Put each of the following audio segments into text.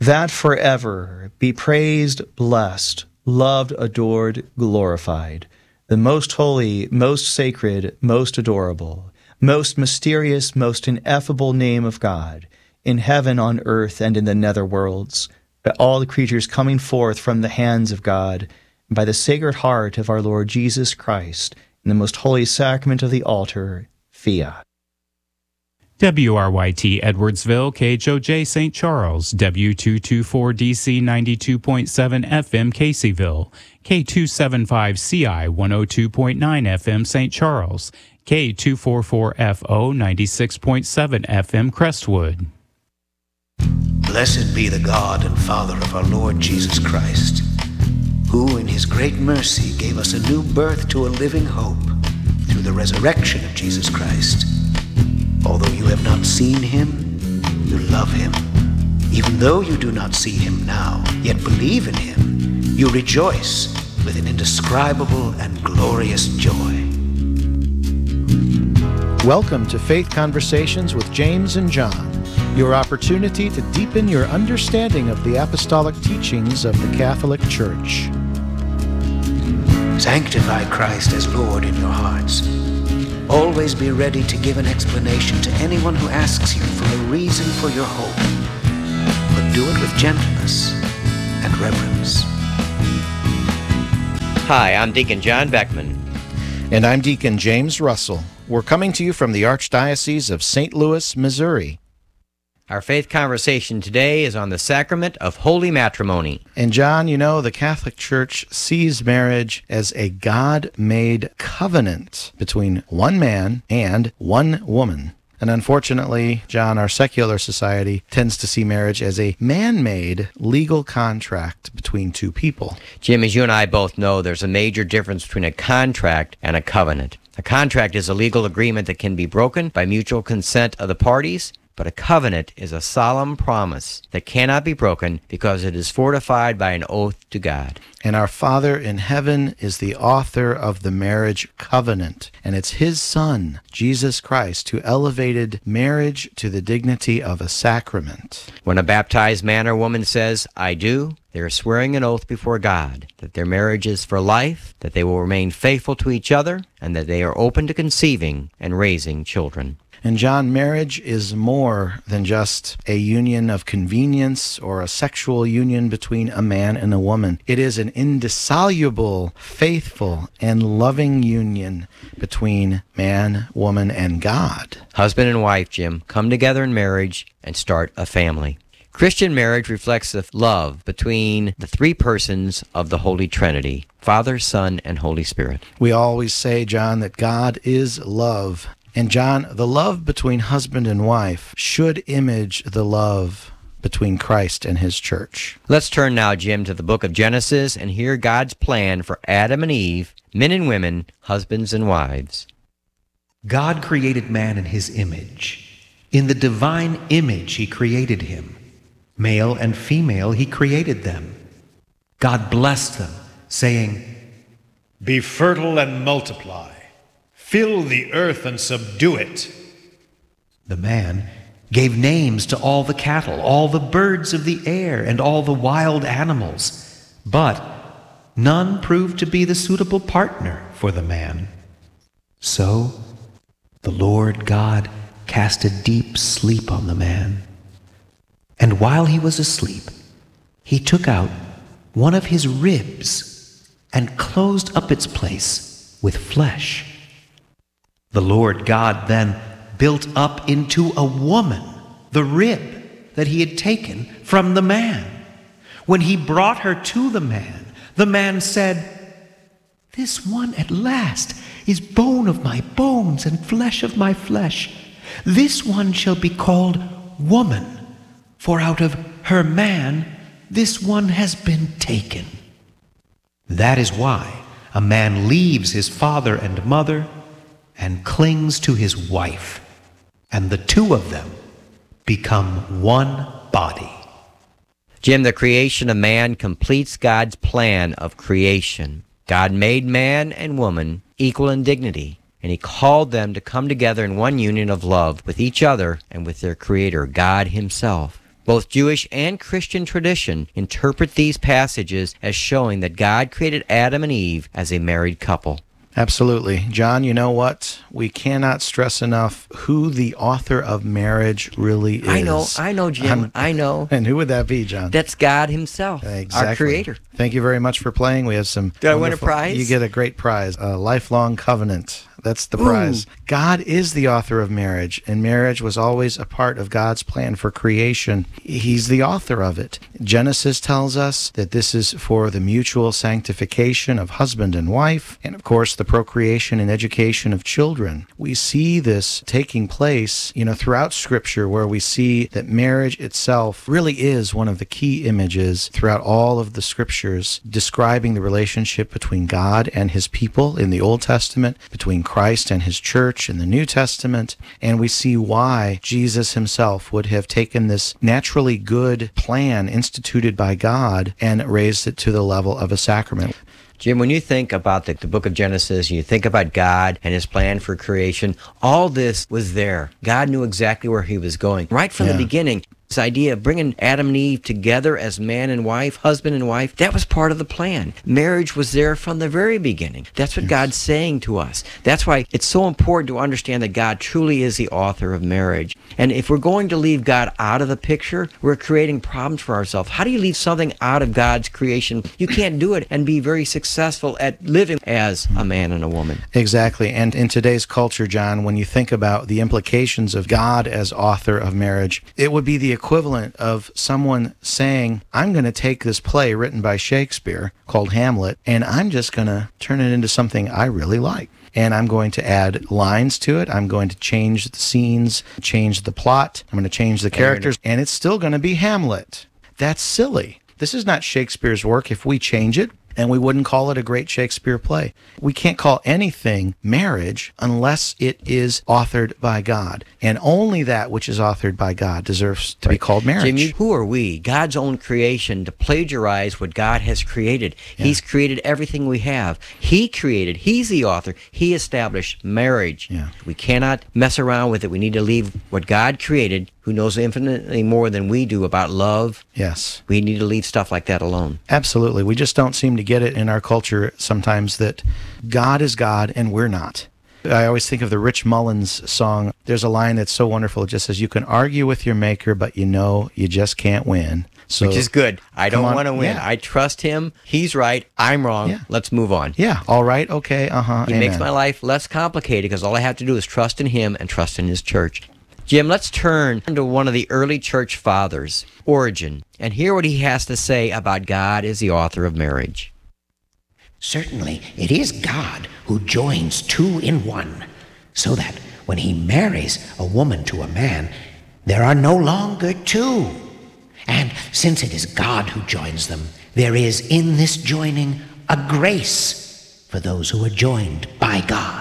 that forever be praised, blessed, loved, adored, glorified, the most holy, most sacred, most adorable, most mysterious, most ineffable name of God, in heaven, on earth, and in the nether worlds, by all the creatures coming forth from the hands of God, and by the sacred heart of our Lord Jesus Christ, in the most holy sacrament of the altar, fiat. WRYT Edwardsville, KHOJ St. Charles, W224DC 92.7 FM Caseyville, K275CI 102.9 FM St. Charles, K244FO 96.7 FM Crestwood. Blessed be the God and Father of our Lord Jesus Christ, who in his great mercy gave us a new birth to a living hope through the resurrection of Jesus Christ. Although you have not seen him, you love him. Even though you do not see him now, yet believe in him, you rejoice with an indescribable and glorious joy. Welcome to Faith Conversations with James and John, your opportunity to deepen your understanding of the apostolic teachings of the Catholic Church. Sanctify Christ as Lord in your hearts. Always be ready to give an explanation to anyone who asks you for a reason for your hope, but do it with gentleness and reverence. Hi, I'm Deacon John Beckman. And I'm Deacon James Russell. We're coming to you from the Archdiocese of St. Louis, Missouri. Our faith conversation today is on the sacrament of holy matrimony. And John, you know, the Catholic Church sees marriage as a God-made covenant between one man and one woman. And unfortunately, John, our secular society tends to see marriage as a man-made legal contract between two people. Jim, as you and I both know, there's a major difference between a contract and a covenant. A contract is a legal agreement that can be broken by mutual consent of the parties, but a covenant is a solemn promise that cannot be broken because it is fortified by an oath to God. And our Father in heaven is the author of the marriage covenant. And it's his Son, Jesus Christ, who elevated marriage to the dignity of a sacrament. When a baptized man or woman says, I do, they are swearing an oath before God that their marriage is for life, that they will remain faithful to each other, and that they are open to conceiving and raising children. And John, marriage is more than just a union of convenience or a sexual union between a man and a woman. It is an indissoluble, faithful, and loving union between man, woman, and God. Husband and wife, Jim, come together in marriage and start a family. Christian marriage reflects the love between the three persons of the Holy Trinity, Father, Son, and Holy Spirit. We always say, John, that God is love. And John, the love between husband and wife should image the love between Christ and his church. Let's turn now, Jim, to the book of Genesis and hear God's plan for Adam and Eve, men and women, husbands and wives. God created man in his image. In the divine image he created him. Male and female he created them. God blessed them, saying, Be fertile and multiply. Fill the earth and subdue it. The man gave names to all the cattle, all the birds of the air, and all the wild animals. But none proved to be the suitable partner for the man. So the Lord God cast a deep sleep on the man. And while he was asleep, he took out one of his ribs and closed up its place with flesh. The Lord God then built up into a woman the rib that he had taken from the man. When he brought her to the man said, This one at last is bone of my bones and flesh of my flesh. This one shall be called woman, for out of her man this one has been taken. That is why a man leaves his father and mother and clings to his wife, and the two of them become one body. Jim, the creation of man completes God's plan of creation. God made man and woman equal in dignity, and he called them to come together in one union of love with each other and with their Creator, God himself. Both Jewish and Christian tradition interpret these passages as showing that God created Adam and Eve as a married couple. Absolutely. John, you know what? We cannot stress enough who the author of marriage really is. I know, Jim. I know. And who would that be, John? That's God himself, Exactly. our creator. Thank you very much for playing. We have some... Did I win a prize? You get a great prize, a lifelong covenant. That's the prize. God is the author of marriage, and marriage was always a part of God's plan for creation. He's the author of it. Genesis tells us that this is for the mutual sanctification of husband and wife, and of course the procreation and education of children. We see this taking place, throughout Scripture, where we see that marriage itself really is one of the key images throughout all of the Scriptures describing the relationship between God and his people in the Old Testament, between Christ and his church in the New Testament, and we see why Jesus himself would have taken this naturally good plan instituted by God and raised it to the level of a sacrament. Jim, when you think about the book of Genesis, and you think about God and his plan for creation, all this was there. God knew exactly where he was going. Right from the beginning, this idea of bringing Adam and Eve together as man and wife, husband and wife, that was part of the plan. Marriage was there from the very beginning. That's what God's saying to us. That's why it's so important to understand that God truly is the author of marriage. And if we're going to leave God out of the picture, we're creating problems for ourselves. How do you leave something out of God's creation? You can't do it and be very successful at living as a man and a woman. Exactly. And in today's culture, John, when you think about the implications of God as author of marriage, it would be the equivalent of someone saying, I'm going to take this play written by Shakespeare called Hamlet, and I'm just going to turn it into something I really like. And I'm going to add lines to it. I'm going to change the scenes, change the plot. I'm going to change the characters, and it's still going to be Hamlet. That's silly. This is not Shakespeare's work if we change it, and we wouldn't call it a great Shakespeare play. We can't call anything marriage unless it is authored by God. And only that which is authored by God deserves to be called marriage. Jimmy, who are we, God's own creation, to plagiarize what God has created? He's created everything we have. He's the author. He established marriage. We cannot mess around with it. We need to leave what God created, who knows infinitely more than we do about love. Yes. We need to leave stuff like that alone. Absolutely. We just don't seem to get it in our culture sometimes that God is God and we're not. I always think of the Rich Mullins song. There's a line that's so wonderful. It just says, you can argue with your maker, but you just can't win. So, which is good. I don't want to win. Yeah. I trust him. He's right. I'm wrong. Yeah. Let's move on. Yeah. All right. Okay. He Amen. makes my life less complicated because all I have to do is trust in him and trust in his church. Jim, let's turn to one of the early church fathers, Origen, and hear what he has to say about God as the author of marriage. Certainly, it is God who joins two in one, so that when he marries a woman to a man, there are no longer two. And since it is God who joins them, there is in this joining a grace for those who are joined by God.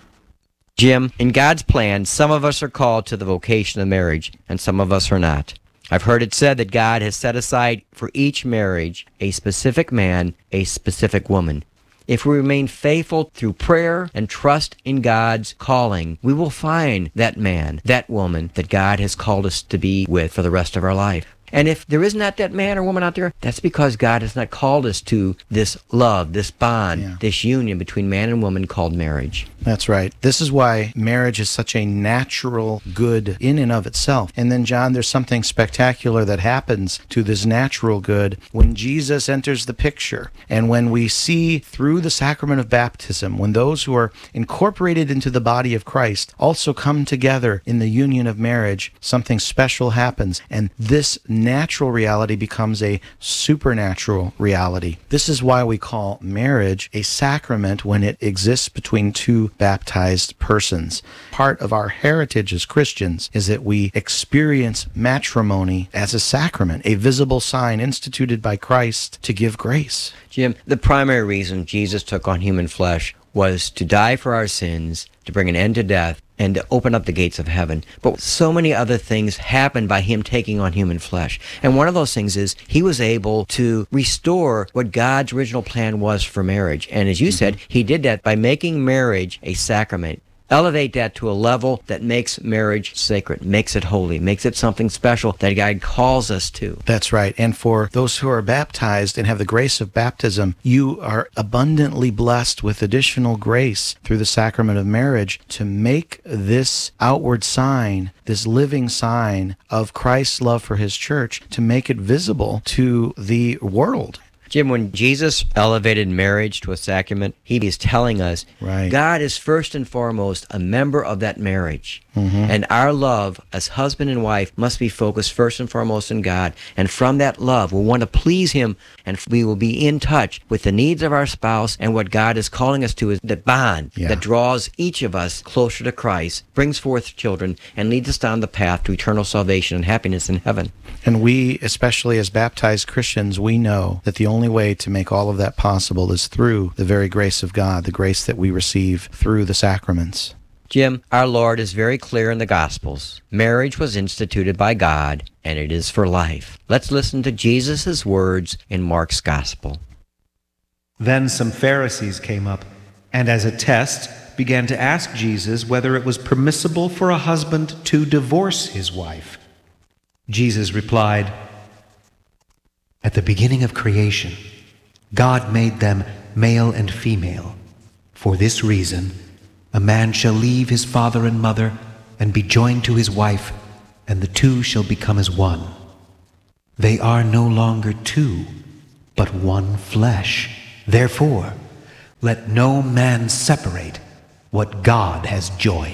Jim, in God's plan, some of us are called to the vocation of marriage, and some of us are not. I've heard it said that God has set aside for each marriage a specific man, a specific woman. If we remain faithful through prayer and trust in God's calling, we will find that man, that woman that God has called us to be with for the rest of our life. And if there is not that man or woman out there, that's because God has not called us to this love, this bond, this union between man and woman called marriage. That's right. This is why marriage is such a natural good in and of itself. And then, John, there's something spectacular that happens to this natural good when Jesus enters the picture. And when we see through the sacrament of baptism, when those who are incorporated into the body of Christ also come together in the union of marriage, something special happens. And this natural reality becomes a supernatural reality. This is why we call marriage a sacrament when it exists between two baptized persons. Part of our heritage as Christians is that we experience matrimony as a sacrament, a visible sign instituted by Christ to give grace. Jim, the primary reason Jesus took on human flesh was to die for our sins, to bring an end to death, and to open up the gates of heaven. But so many other things happened by him taking on human flesh. And one of those things is he was able to restore what God's original plan was for marriage. And as you said, he did that by making marriage a sacrament. Elevate that to a level that makes marriage sacred, makes it holy, makes it something special that God calls us to. That's right. And for those who are baptized and have the grace of baptism, you are abundantly blessed with additional grace through the sacrament of marriage to make this outward sign, this living sign of Christ's love for his church, to make it visible to the world. Jim, when Jesus elevated marriage to a sacrament, he is telling us God is first and foremost a member of that marriage. And our love as husband and wife must be focused first and foremost in God. And from that love, we want to please him, and we will be in touch with the needs of our spouse. And what God is calling us to is that bond that draws each of us closer to Christ, brings forth children, and leads us down the path to eternal salvation and happiness in heaven. And we, especially as baptized Christians, we know that the only way to make all of that possible is through the very grace of God, the grace that we receive through the sacraments. Jim, our Lord is very clear in the Gospels. Marriage was instituted by God, and it is for life. Let's listen to Jesus' words in Mark's Gospel. Then some Pharisees came up, and as a test began to ask Jesus whether it was permissible for a husband to divorce his wife. Jesus replied, "At the beginning of creation, God made them male and female. For this reason, a man shall leave his father and mother and be joined to his wife, and the two shall become as one. They are no longer two, but one flesh. Therefore, let no man separate what God has joined."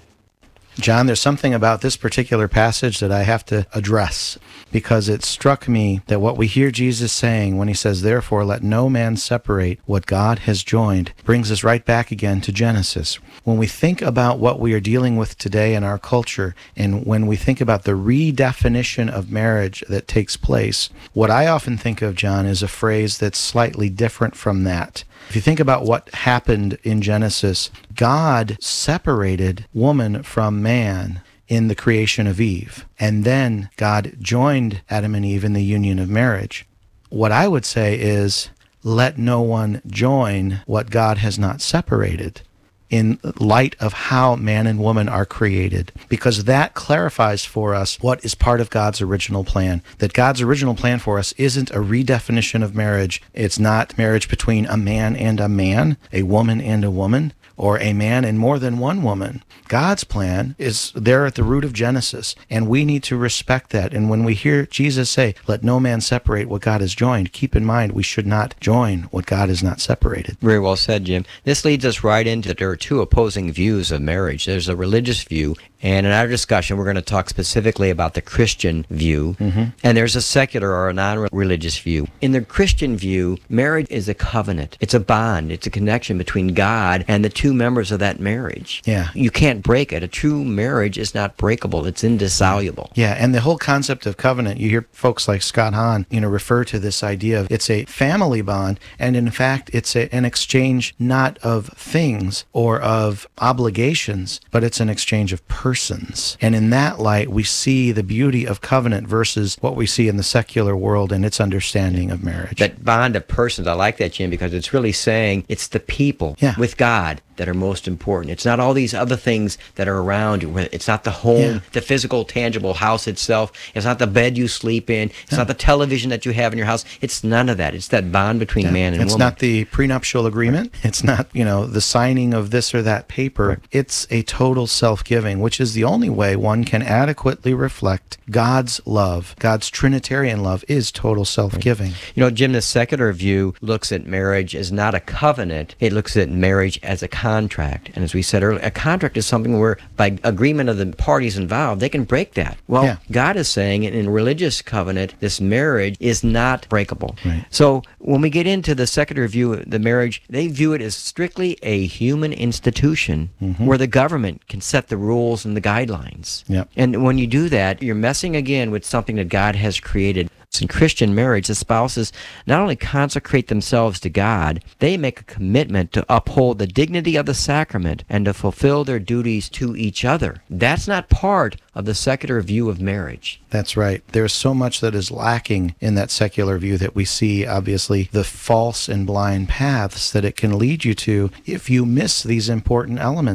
John, there's something about this particular passage that I have to address, because it struck me that what we hear Jesus saying when he says, "Therefore let no man separate what God has joined," brings us right back again to Genesis. When we think about what we are dealing with today in our culture, and when we think about the redefinition of marriage that takes place, what I often think of, John, is a phrase that's slightly different from that. If you think about what happened in Genesis, God separated woman from man in the creation of Eve, and then God joined Adam and Eve in the union of marriage. What I would say is, let no one join what God has not separated, in light of how man and woman are created, because that clarifies for us what is part of God's original plan. That God's original plan for us isn't a redefinition of marriage. It's not marriage between a man, a woman and a woman, or a man and more than one woman. God's plan is there at the root of Genesis, and we need to respect that. And when we hear Jesus say, "Let no man separate what God has joined," keep in mind we should not join what God has not separated. Very well said, Jim. This leads us right into that there are two opposing views of marriage. There's a religious view, and in our discussion we're going to talk specifically about the Christian view, and there's a secular or a non-religious view. In the Christian view, marriage is a covenant. It's a bond. It's a connection between God and the two members of that marriage. Yeah. You can't break it. A true marriage is not breakable. It's indissoluble. Yeah, and the whole concept of covenant, you hear folks like Scott Hahn, refer to this idea of it's a family bond, and in fact, it's an exchange not of things or of obligations, but it's an exchange of persons. And in that light, we see the beauty of covenant versus what we see in the secular world and its understanding of marriage. That bond of persons, I like that, Jim, because it's really saying it's the people with God that are most important. It's not all these other things that are around you. It's not the home, the physical, tangible house itself. It's not the bed you sleep in. It's not the television that you have in your house. It's none of that. It's that bond between man and woman. It's not the prenuptial agreement. It's not, the signing of this or that paper. Right. It's a total self-giving, which is the only way one can adequately reflect God's love. God's Trinitarian love is total self-giving. Right. Jim, the secular view looks at marriage as not a covenant. It looks at marriage as a contract. And as we said earlier, a contract is something where by agreement of the parties involved, they can break that. Well, God is saying in a religious covenant, this marriage is not breakable. Right. So when we get into the secular view of the marriage, they view it as strictly a human institution where the government can set the rules and the guidelines. Yep. And when you do that, you're messing again with something that God has created. In Christian marriage, the spouses not only consecrate themselves to God, they make a commitment to uphold the dignity of the sacrament and to fulfill their duties to each other. That's not part of the secular view of marriage. That's right. There's so much that is lacking in that secular view that we see, obviously, the false and blind paths that it can lead you to if you miss these important elements.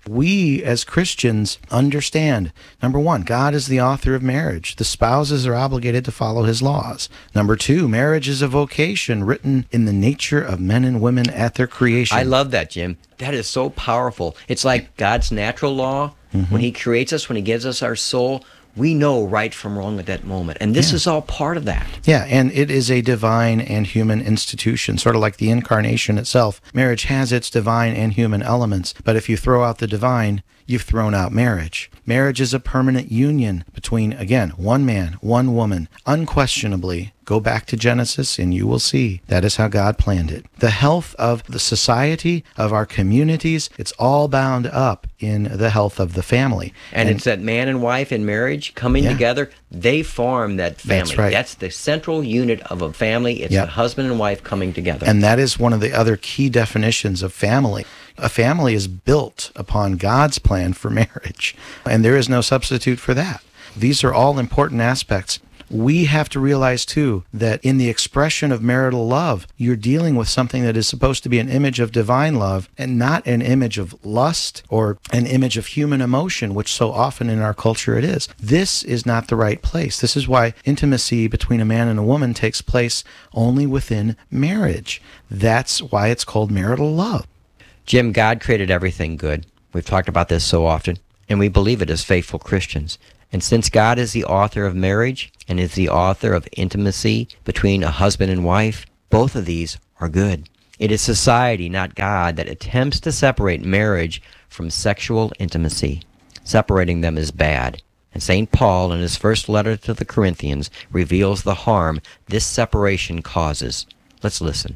We as Christians understand, number one, God is the author of marriage. The spouses are obligated to follow his laws. Number two, marriage is a vocation written in the nature of men and women at their creation. I love that, Jim. That is so powerful. It's like God's natural law. When he creates us, when he gives us our soul, we know right from wrong at that moment. And this is all part of that. Yeah, and it is a divine and human institution, sort of like the incarnation itself. Marriage has its divine and human elements, but if you throw out the divine, you've thrown out marriage. Marriage is a permanent union between, again, one man, one woman. Unquestionably, go back to Genesis and you will see that is how God planned it. The health of the society, of our communities, it's all bound up in the health of the family. And it's that man and wife in marriage coming together, they form that family. That's right. That's the central unit of a family. It's the husband and wife coming together. And that is one of the other key definitions of family. A family is built upon God's plan for marriage, and there is no substitute for that. These are all important aspects. We have to realize, too, that in the expression of marital love, you're dealing with something that is supposed to be an image of divine love and not an image of lust or an image of human emotion, which so often in our culture it is. This is not the right place. This is why intimacy between a man and a woman takes place only within marriage. That's why it's called marital love. Jim, God created everything good. We've talked about this so often, and we believe it as faithful Christians. And since God is the author of marriage and is the author of intimacy between a husband and wife, both of these are good. It is society, not God, that attempts to separate marriage from sexual intimacy. Separating them is bad. And St. Paul, in his first letter to the Corinthians, reveals the harm this separation causes. Let's listen.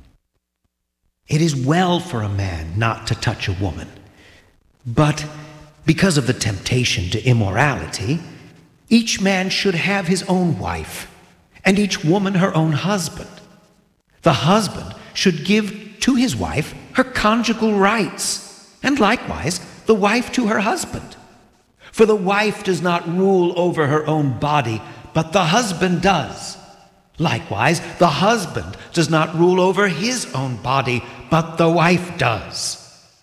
It is well for a man not to touch a woman, but because of the temptation to immorality, each man should have his own wife, and each woman her own husband. The husband should give to his wife her conjugal rights, and likewise the wife to her husband. For the wife does not rule over her own body, but the husband does. Likewise, the husband does not rule over his own body, but the wife does.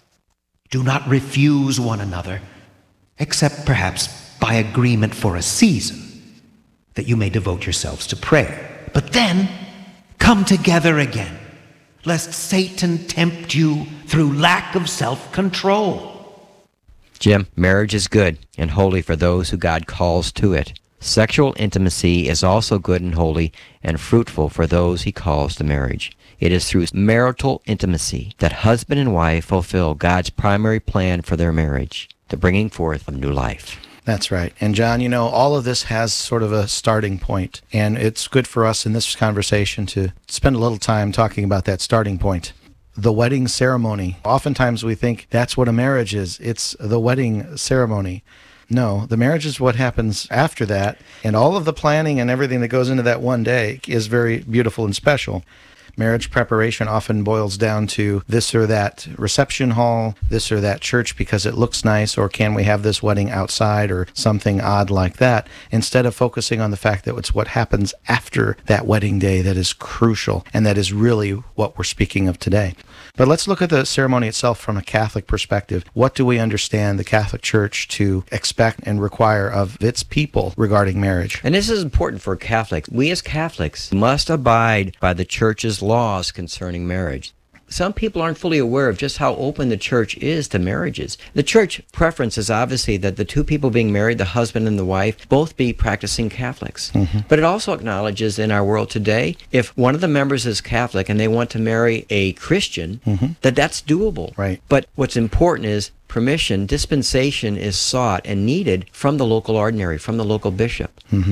Do not refuse one another, except perhaps by agreement for a season, that you may devote yourselves to prayer. But then come together again, lest Satan tempt you through lack of self-control. Jim, marriage is good and holy for those who God calls to it. Sexual intimacy is also good and holy and fruitful for those he calls to marriage. It is through marital intimacy that husband and wife fulfill God's primary plan for their marriage, the bringing forth of new life. That's right. And John, you know, all of this has sort of a starting point, and it's good for us in this conversation to spend a little time talking about that starting point. The wedding ceremony. Oftentimes we think that's what a marriage is. It's the wedding ceremony. No, the marriage is what happens after that, and all of the planning and everything that goes into that one day is very beautiful and special. Marriage preparation often boils down to this or that reception hall, this or that church because it looks nice, or can we have this wedding outside or something odd like that, instead of focusing on the fact that it's what happens after that wedding day that is crucial, and that is really what we're speaking of today. But let's look at the ceremony itself from a Catholic perspective. What do we understand the Catholic Church to expect and require of its people regarding marriage? And this is important for Catholics. We as Catholics must abide by the Church's laws concerning marriage. Some people aren't fully aware of just how open the Church is to marriages. The Church preference is obviously that the two people being married, the husband and the wife, both be practicing Catholics. But it also acknowledges in our world today, if one of the members is Catholic and they want to marry a Christian, that's doable. Right. But what's important is permission, dispensation is sought and needed from the local ordinary, from the local bishop.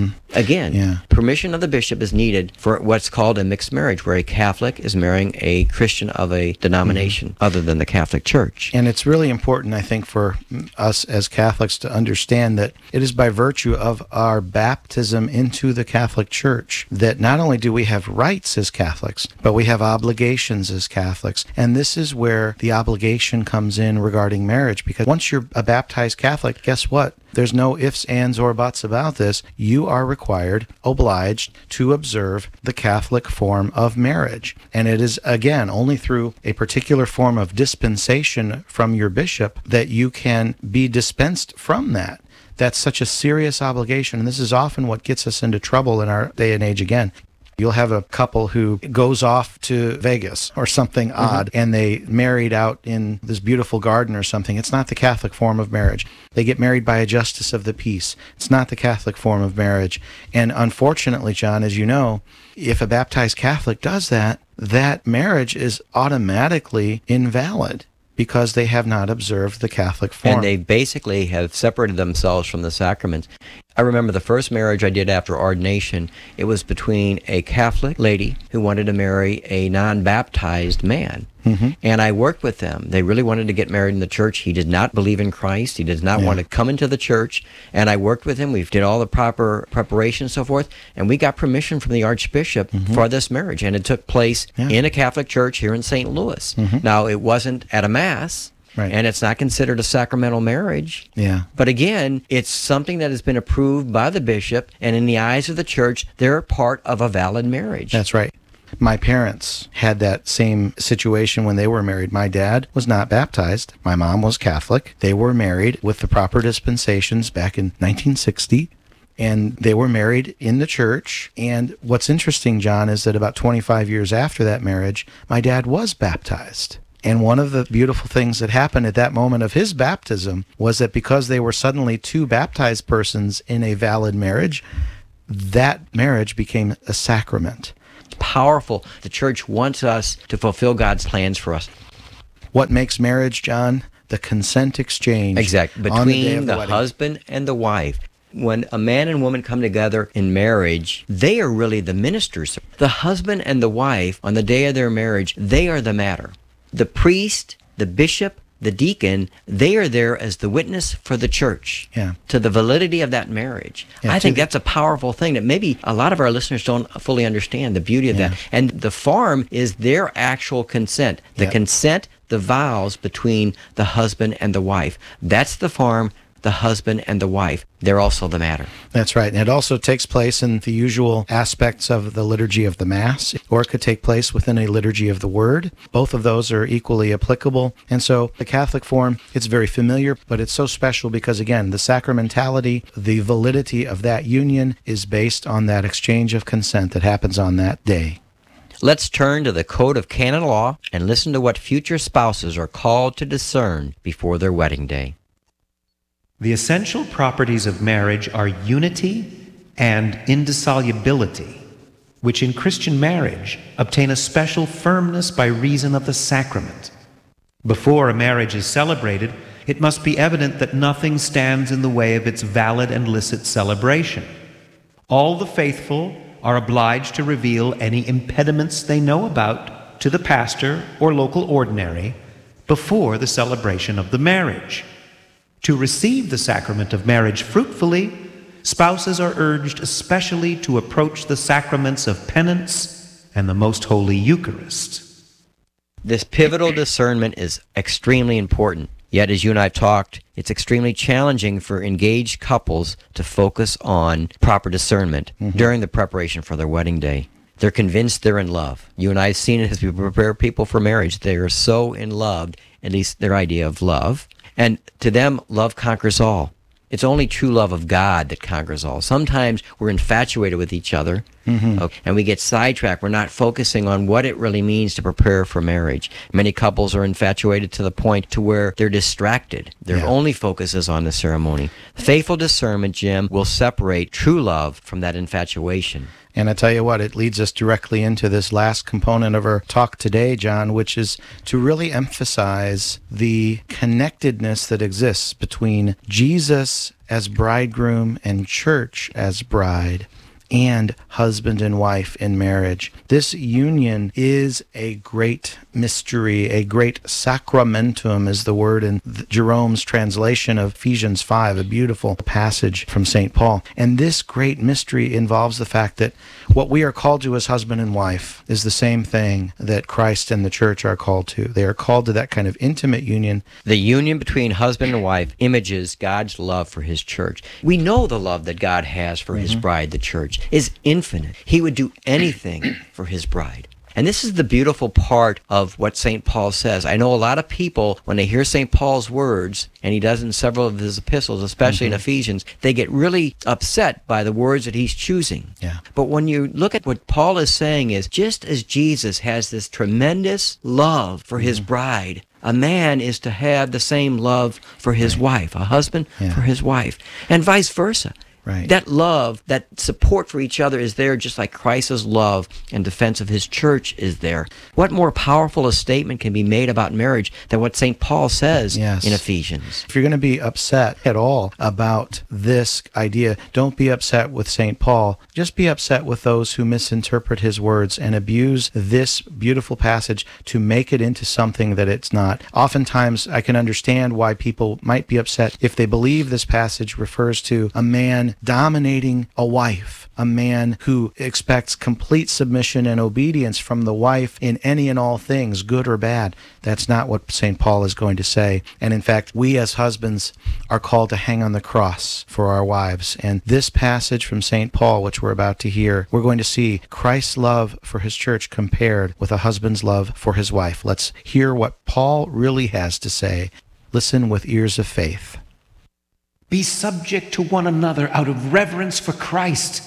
Again, permission of the bishop is needed for what's called a mixed marriage, where a Catholic is marrying a Christian of a denomination other than the Catholic Church. And it's really important, I think, for us as Catholics to understand that it is by virtue of our baptism into the Catholic Church that not only do we have rights as Catholics, but we have obligations as Catholics. And this is where the obligation comes in regarding marriage. marriage, because once you're a baptized Catholic, guess what? There's no ifs, ands, or buts about this. You are required, obliged, to observe the Catholic form of marriage. And it is, again, only through a particular form of dispensation from your bishop that you can be dispensed from that. That's such a serious obligation, and this is often what gets us into trouble in our day and age again. You'll have a couple who goes off to Vegas or something odd, and they married out in this beautiful garden or something. It's not the Catholic form of marriage. They get married by a justice of the peace. It's not the Catholic form of marriage. And unfortunately, John, as you know, if a baptized Catholic does that, that marriage is automatically invalid, because they have not observed the Catholic form. And they basically have separated themselves from the sacraments. I remember the first marriage I did after ordination. It was between a Catholic lady who wanted to marry a non-baptized man. And I worked with them. They really wanted to get married in the church. He did not believe in Christ. He did not want to come into the church. And I worked with him. We did all the proper preparation and so forth. And we got permission from the Archbishop for this marriage. And it took place in a Catholic church here in St. Louis. Now, it wasn't at a Mass. Right. And it's not considered a sacramental marriage. Yeah. But again, it's something that has been approved by the bishop, and in the eyes of the church, they're part of a valid marriage. That's right. My parents had that same situation when they were married. My dad was not baptized. My mom was Catholic. They were married with the proper dispensations back in 1960. And they were married in the church. And what's interesting, John, is that about 25 years after that marriage, my dad was baptized. And one of the beautiful things that happened at that moment of his baptism was that because they were suddenly two baptized persons in a valid marriage, that marriage became a sacrament. It's powerful. The church wants us to fulfill God's plans for us. What makes marriage, John? The consent exchange. Exactly. on the day Between of the the wedding. husband and the wife. When a man and woman come together in marriage, they are really the ministers. The husband and the wife, on the day of their marriage, they are the matter. The priest, the bishop, the deacon, they are there as the witness for the church to the validity of that marriage. I think that's a powerful thing that maybe a lot of our listeners don't fully understand the beauty of that. And the farm is their actual consent. The consent, the vows between the husband and the wife. That's the farm, the husband and the wife. They're also the matter. That's right. And it also takes place in the usual aspects of the liturgy of the Mass, or it could take place within a liturgy of the Word. Both of those are equally applicable. And so the Catholic form, it's very familiar, but it's so special because, again, the sacramentality, the validity of that union is based on that exchange of consent that happens on that day. Let's turn to the Code of Canon Law and listen to what future spouses are called to discern before their wedding day. The essential properties of marriage are unity and indissolubility, which in Christian marriage obtain a special firmness by reason of the sacrament. Before a marriage is celebrated, it must be evident that nothing stands in the way of its valid and licit celebration. All the faithful are obliged to reveal any impediments they know about to the pastor or local ordinary before the celebration of the marriage. To receive the sacrament of marriage fruitfully, spouses are urged especially to approach the sacraments of penance and the Most Holy Eucharist. This pivotal discernment is extremely important. Yet, as you and I have talked, it's extremely challenging for engaged couples to focus on proper discernment during the preparation for their wedding day. They're convinced they're in love. You and I have seen it as we prepare people for marriage. They are so in love, at least their idea of love. And to them, love conquers all. It's only true love of God that conquers all. Sometimes we're infatuated with each other, and we get sidetracked. We're not focusing on what it really means to prepare for marriage. Many couples are infatuated to the point to where they're distracted. Their only focus is on the ceremony. Faithful discernment, Jim, will separate true love from that infatuation. And I tell you what, it leads us directly into this last component of our talk today, John, which is to really emphasize the connectedness that exists between Jesus as bridegroom and church as bride. and husband and wife in marriage. This union is a great mystery, a great sacramentum is the word in Jerome's translation of Ephesians 5, a beautiful passage from St. Paul. And this great mystery involves the fact that what we are called to as husband and wife is the same thing that Christ and the church are called to. They are called to that kind of intimate union. The union between husband and wife images God's love for his church. We know the love that God has for his bride, the church, is infinite. He would do anything for his bride. And this is the beautiful part of what St. Paul says. I know a lot of people, when they hear St. Paul's words, and he does in several of his epistles, especially in Ephesians, they get really upset by the words that he's choosing. Yeah. But when you look at what Paul is saying is, just as Jesus has this tremendous love for his bride, a man is to have the same love for his wife, a husband for his wife, and vice versa. Right. That love, that support for each other is there, just like Christ's love and defense of his church is there. What more powerful a statement can be made about marriage than what St. Paul says in Ephesians? If you're going to be upset at all about this idea, don't be upset with St. Paul. Just be upset with those who misinterpret his words and abuse this beautiful passage to make it into something that it's not. Oftentimes, I can understand why people might be upset if they believe this passage refers to a man dominating a wife, a man who expects complete submission and obedience from the wife in any and all things, good or bad. That's not what St. Paul is going to say. And in fact, we as husbands are called to hang on the cross for our wives. And this passage from St. Paul, which we're about to hear, we're going to see Christ's love for his church compared with a husband's love for his wife. Let's hear what Paul really has to say. Listen with ears of faith. Be subject to one another out of reverence for Christ.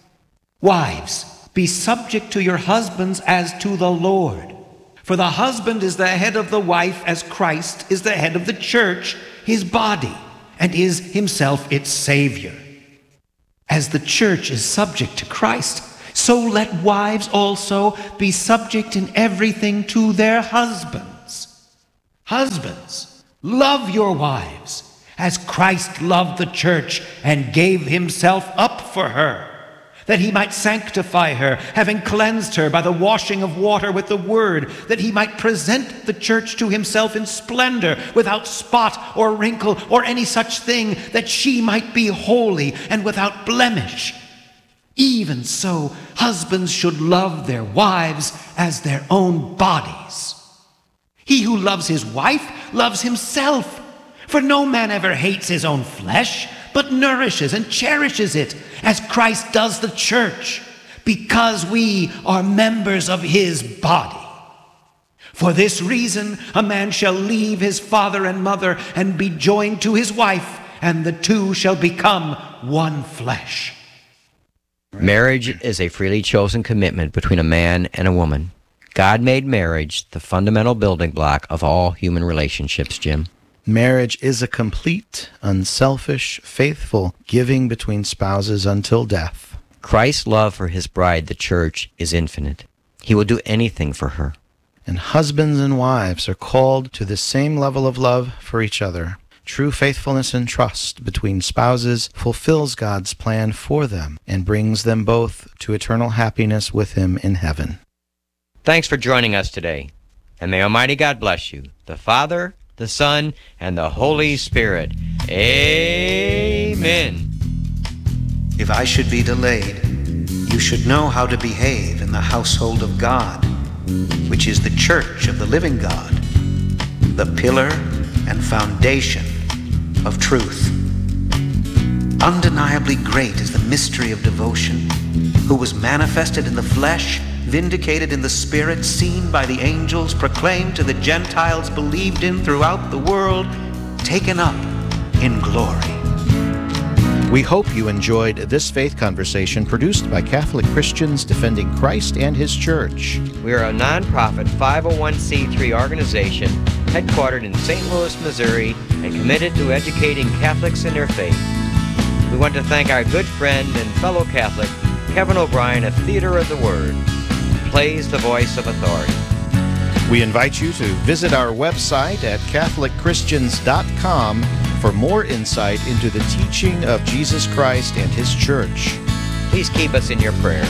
Wives, be subject to your husbands as to the Lord. For the husband is the head of the wife, as Christ is the head of the church, his body, and is himself its Savior. As the church is subject to Christ, so let wives also be subject in everything to their husbands. Husbands, love your wives, as Christ loved the church and gave himself up for her, that he might sanctify her, having cleansed her by the washing of water with the word, that he might present the church to himself in splendor, without spot or wrinkle or any such thing, that she might be holy and without blemish. Even so, husbands should love their wives as their own bodies. He who loves his wife loves himself. For no man ever hates his own flesh, but nourishes and cherishes it, as Christ does the church, because we are members of his body. For this reason, a man shall leave his father and mother and be joined to his wife, and the two shall become one flesh. Marriage is a freely chosen commitment between a man and a woman. God made marriage the fundamental building block of all human relationships, Jim. Marriage is a complete, unselfish, faithful giving between spouses until death. Christ's love for his bride, the church, is infinite. He will do anything for her. And husbands and wives are called to the same level of love for each other. True faithfulness and trust between spouses fulfills God's plan for them and brings them both to eternal happiness with him in heaven. Thanks for joining us today. And may Almighty God bless you, the Father, the Son, and the Holy Spirit. Amen. If I should be delayed, you should know how to behave in the household of God, which is the church of the living God, the pillar and foundation of truth. Undeniably great is the mystery of devotion, who was manifested in the flesh, vindicated in the Spirit, seen by the angels, proclaimed to the Gentiles, believed in throughout the world, taken up in glory. We hope you enjoyed this faith conversation produced by Catholic Christians defending Christ and his church. We are a non-profit 501c3 organization headquartered in St. Louis, Missouri, and committed to educating Catholics in their faith. We want to thank our good friend and fellow Catholic, Kevin O'Brien of Theater of the Word, plays the voice of authority. We invite you to visit our website at CatholicChristians.com for more insight into the teaching of Jesus Christ and his church. Please keep us in your prayers.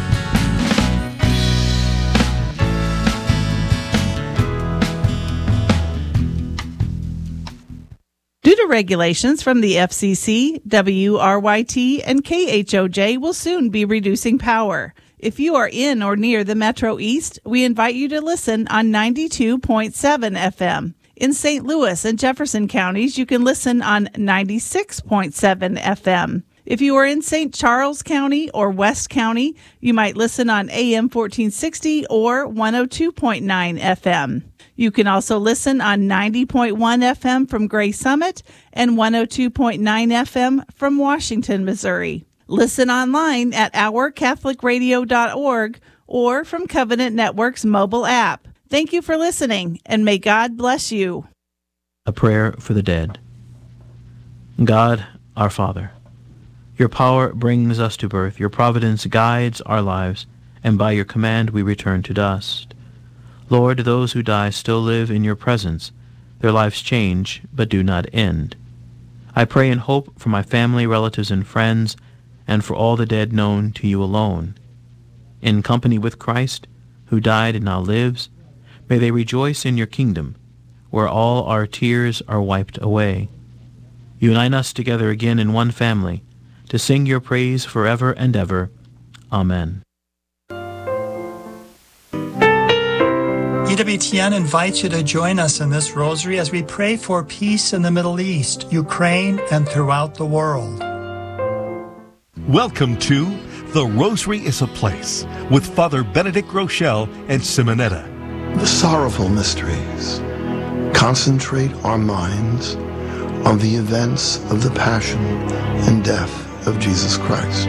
Due to regulations from the FCC, WRYT and KHOJ will soon be reducing power. If you are in or near the Metro East, we invite you to listen on 92.7 FM. In St. Louis and Jefferson counties, you can listen on 96.7 FM. If you are in St. Charles County or West County, you might listen on AM 1460 or 102.9 FM. You can also listen on 90.1 FM from Gray Summit and 102.9 FM from Washington, Missouri. Listen online at ourcatholicradio.org or from Covenant Network's mobile app. Thank you for listening, and may God bless you. A prayer for the dead. God, our Father, your power brings us to birth, your providence guides our lives, and by your command we return to dust. Lord, those who die still live in your presence. Their lives change, but do not end. I pray and hope for my family, relatives, and friends, and for all the dead known to you alone. In company with Christ, who died and now lives, may they rejoice in your kingdom, where all our tears are wiped away. Unite us together again in one family, to sing your praise forever and ever. Amen. EWTN invites you to join us in this rosary as we pray for peace in the Middle East, Ukraine, and throughout the world. Welcome to The Rosary is a Place with Father Benedict Rochelle and Simonetta. The sorrowful mysteries concentrate our minds on the events of the passion and death of Jesus Christ.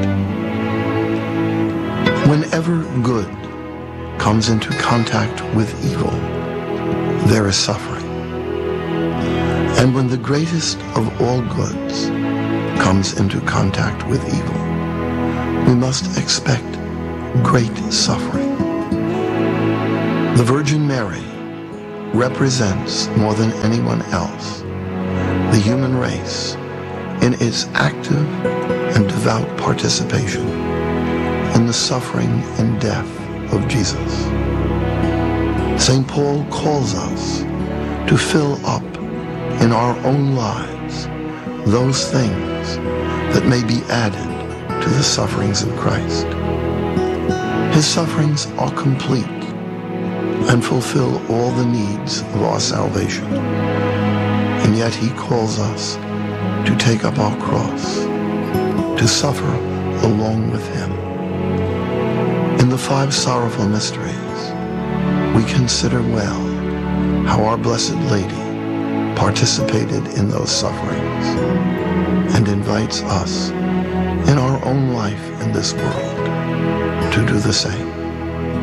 Whenever good comes into contact with evil, there is suffering. And when the greatest of all goods comes into contact with evil, we must expect great suffering. The Virgin Mary represents more than anyone else the human race in its active and devout participation in the suffering and death of Jesus. St. Paul calls us to fill up in our own lives those things that may be added to the sufferings of Christ. His sufferings are complete and fulfill all the needs of our salvation. And yet he calls us to take up our cross, to suffer along with him. In the 5 sorrowful mysteries, we consider well how our Blessed Lady participated in those sufferings and invites us in our own life in this world to do the same.